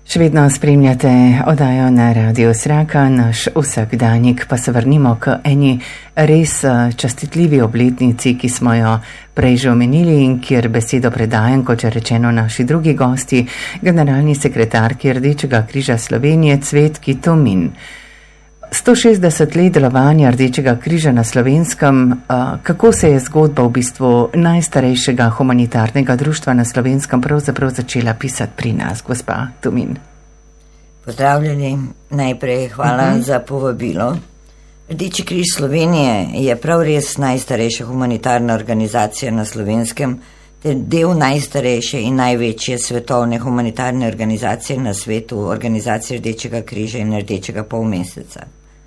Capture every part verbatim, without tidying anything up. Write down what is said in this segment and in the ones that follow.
Še vedno spremljate oddajo na Radio Sraka, naš vsakdanjik, pa se vrnimo k eni res častitljivi obletnici, ki smo jo prej že omenili in kjer besedo predajam, kot že rečeno, naši drugi gosti, generalni sekretarki Rdečega križa Slovenije Cvetki Tomin. sto šestdeset let delovanja Rdečega križa na Slovenskem, kako se je zgodba v bistvu najstarejšega humanitarnega društva na Slovenskem pravzaprav začela pisati pri nas, gospa Tomin? Pozdravljeni, najprej hvala uh-huh. za povabilo. Rdeči križ Slovenije je prav res najstarejša humanitarna organizacija na Slovenskem, ter del najstarejše in največje svetovne humanitarne organizacije na svetu, organizacije Rdečega križa in Rdečega polmeseca.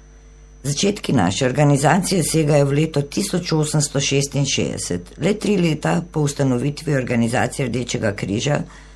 Začetki naše organizacije segajo v leto tisoč osemsto šestinšestdeset, le tri leta po ustanovitvi organizacije Rdečega križa,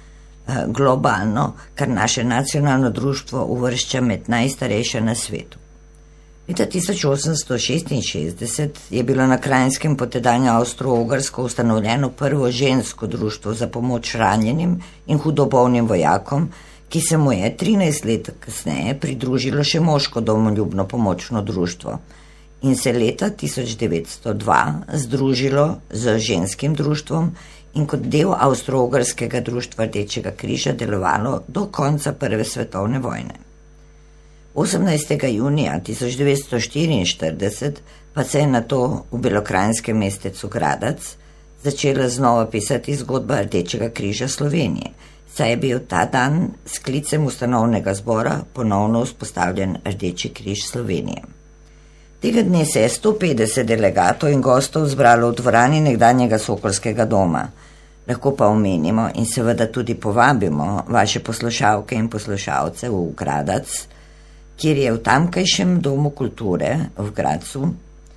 globalno, kar naše nacionalno društvo uvršča med najstarejša na svetu. Leta tisoč osemsto šestinšestdeset je bilo na Kranjskem pod tedanjo Avstro-Ogrsko ustanovljeno prvo žensko društvo za pomoč ranjenim in hudobolnim vojakom, ki se mu je trinajst let kasneje pridružilo še moško domoljubno pomočno društvo in se leta tisoč devetsto dva združilo z ženskim društvom in kot del Avstro-Ogrskega društva Rdečega križa delovalo do konca Prve svetovne vojne. osemnajstega junija tisoč devetsto štiriinštirideset pa se je nato v belokranjskem mestecu Gradac začela znova pisati zgodba Rdečega križa Slovenije, saj je bil ta dan s sklicem ustanovnega zbora ponovno vzpostavljen Rdeči križ Slovenije. Tega dne se je sto petdeset delegatov in gostov zbralo v dvorani nekdanjega Sokolskega doma. Lahko pa omenimo in seveda tudi povabimo vaše poslušalke in poslušalce v Gradac, kjer je v tamkajšem domu kulture v Gradcu,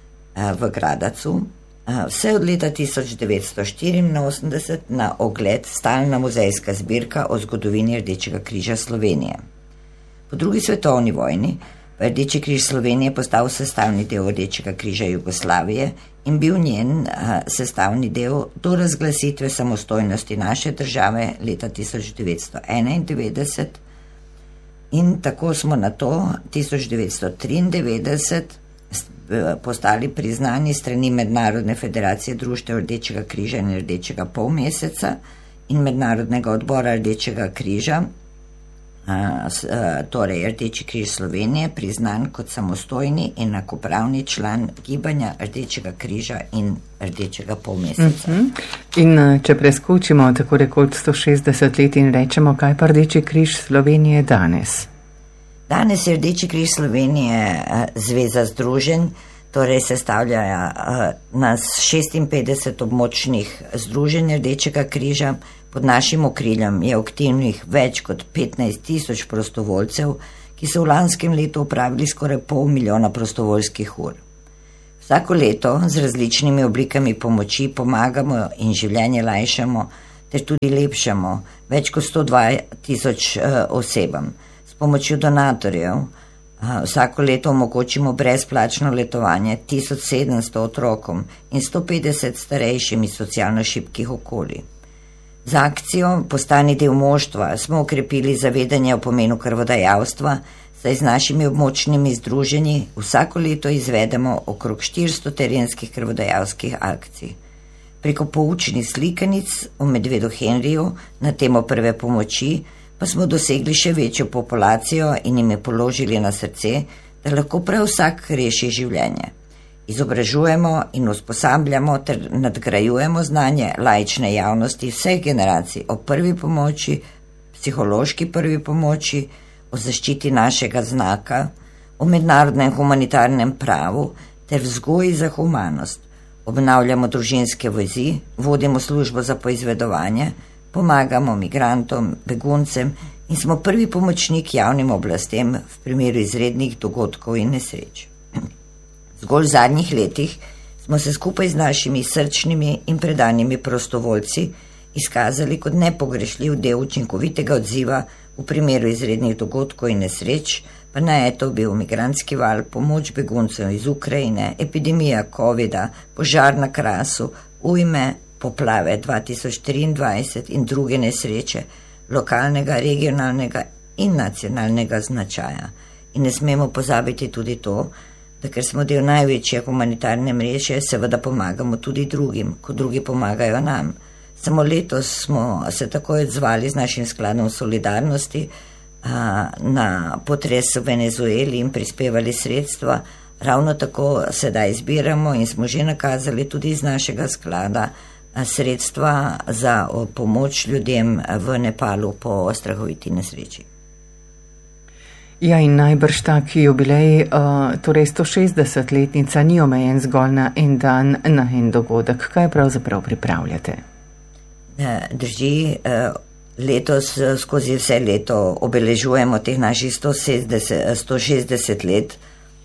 v Gradacu, vse od leta tisoč devetsto štiriinosemdeset na ogled stalna muzejska zbirka o zgodovini Rdečega križa Slovenije. Po drugi svetovni vojni pa je Rdeči križ Slovenije postal sestavni del Rdečega križa Jugoslavije in bil njen sestavni del do razglasitve samostojnosti naše države leta tisoč devetsto enaindevetdeset. In tako smo na to tisoč devetsto triindevetdeset postali priznani strani Mednarodne federacije društev Rdečega križa in Rdečega polmeseca in Mednarodnega odbora Rdečega križa, torej Rdeči križ Slovenije, priznan kot samostojni in enakopravni član gibanja Rdečega križa in Rdečega polmeseca. Uh-huh. In če preskočimo tako rekoč sto šestdeset let in rečemo, kaj pa Rdeči križ Slovenije danes? Danes je Rdeči križ Slovenije zveza združenj, torej sestavljajo nas šestinpetdeset območnih združenj Rdečega križa. Pod našim okriljem je aktivnih več kot petnajst tisoč prostovoljcev, ki so v lanskem letu opravili skoraj pol milijona prostovoljskih ur. Vsako leto z različnimi oblikami pomoči pomagamo in življenje lajšamo ter tudi lepšamo več kot sto dva tisoč osebam. S pomočjo donatorjev vsako leto omogočimo brezplačno letovanje tisoč sedemsto otrokom in sto petdeset starejšim iz socialno šibkih okolij. Z akcijo Postani del moštva smo okrepili zavedanje o pomenu krvodajalstva, saj z našimi območnimi združenji vsako leto izvedemo okrog štiristo terenskih krvodajalskih akcij. Preko poučnih slikanic o medvedu Henriju na temo prve pomoči pa smo dosegli še večjo populacijo in jim je položili na srce, da lahko prav vsak reši življenje. Izobražujemo in usposabljamo ter nadgrajujemo znanje laične javnosti vseh generacij o prvi pomoči, psihološki prvi pomoči, o zaščiti našega znaka, o mednarodnem humanitarnem pravu ter vzgoji za humanost. Obnavljamo družinske vezi, vodimo službo za poizvedovanje, pomagamo migrantom, beguncem in smo prvi pomočnik javnim oblastem v primeru izrednih dogodkov in nesreč. Zgolj v zadnjih letih smo se skupaj z našimi srčnimi in predanimi prostovoljci izkazali kot nepogrešljiv del učinkovitega odziva v primeru izrednih dogodkov in nesreč, pa naj je to bil migrantski val, pomoč beguncem iz Ukrajine, epidemija covida, požar na Krasu, ujme, poplave dva tisoč triindvajset in druge nesreče lokalnega, regionalnega in nacionalnega značaja. In ne smemo pozabiti tudi to, da ker smo del največje humanitarne mreže, seveda pomagamo tudi drugim, ko drugi pomagajo nam. Samo letos smo se takoj odzvali z našim skladom solidarnosti a, na potres v Venezueli in prispevali sredstva. Ravno tako sedaj zbiramo in smo že nakazali tudi iz našega sklada a, sredstva za o, pomoč ljudem v Nepalu po strahoviti nesreči. Ja, in najbrž taki jubilej, uh, torej sto šestdesetletnica, ni omejen zgolj na en dan, na en dogodek. Kaj pravzaprav pripravljate? Drži, letos skozi vse leto obeležujemo teh naših sto šestdeset let,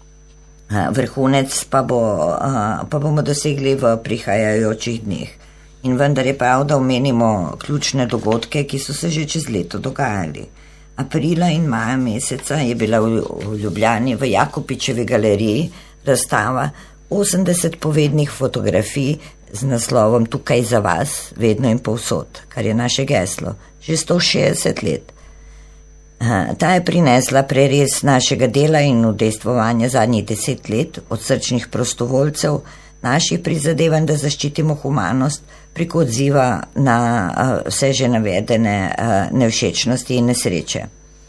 vrhunec pa, bo, pa bomo dosegli v prihajajočih dneh. In vendar je prav, da omenimo ključne dogodke, ki so se že čez leto dogajali. Aprila in maja meseca je bila v Ljubljani v Jakopičevi galeriji razstava osemdeset povednih fotografij z naslovom Tukaj za vas, vedno in povsod, kar je naše geslo, že sto šestdeset let. Ta je prinesla prerez našega dela in udejstvovanja zadnjih deset let od srčnih prostovoljcev, naših prizadevanj, da zaščitimo humanost preko odziva na vse že navedene nevšečnosti in nesreče.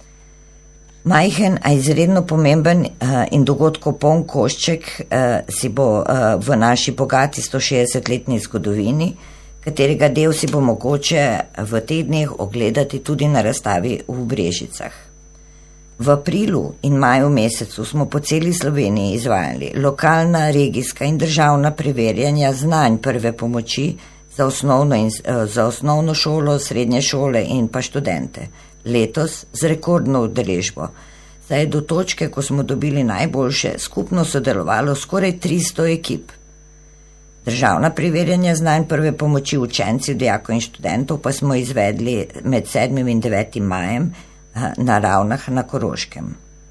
Majhen, a izredno pomemben in dogodkov poln košček si bo v naši bogati sto šestdesetletni zgodovini, katerega del si bo mogoče v teh dneh ogledati tudi na razstavi v Brežicah. V aprilu in maju mesecu smo po celi Sloveniji izvajali lokalna, regijska in državna preverjanja znanj prve pomoči za osnovno, in, za osnovno šolo, srednje šole in pa študente. Letos z rekordno udeležbo. Saj je do točke, ko smo dobili najboljše, skupno sodelovalo skoraj tristo ekip. Državna preverjanja znanj prve pomoči učenci, dijakov in študentov pa smo izvedli med sedmim in devetim majem na Ravnah na Koroškem.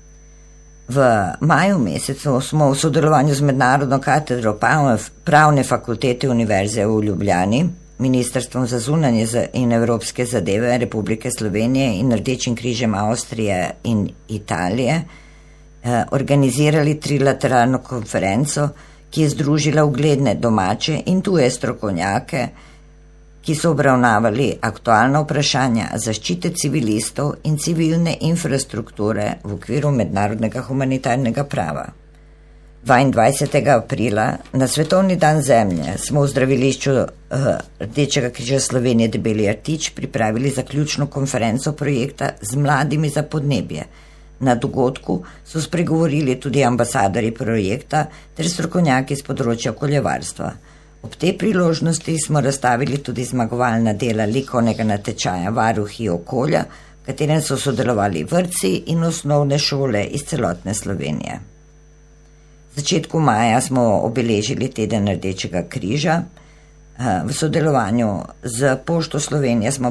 V maju mesecu smo v sodelovanju z Mednarodno katedro Pravne fakultete Univerze v Ljubljani, Ministrstvom za zunanje in evropske zadeve Republike Slovenije in Rdečim križem Avstrije in Italije eh, organizirali trilateralno konferenco, ki je združila ugledne domače in tuje strokovnjake, ki so obravnavali aktualna vprašanja zaščite civilistov in civilne infrastrukture v okviru mednarodnega humanitarnega prava. dvaindvajsetega aprila na Svetovni dan zemlje smo v zdravilišču uh, Rdečega križa Slovenije Debeli rtič pripravili zaključno konferenco projekta z mladimi za podnebje. Na dogodku so spregovorili tudi ambasadori projekta ter strokovnjaki z področja okoljevarstva. Ob tej priložnosti smo razstavili tudi zmagovalna dela likovnega natečaja Varuhi okolja, v katerem so sodelovali vrtci in osnovne šole iz celotne Slovenije. V začetku maja smo obeležili teden Rdečega križa. V sodelovanju z Pošto Slovenije smo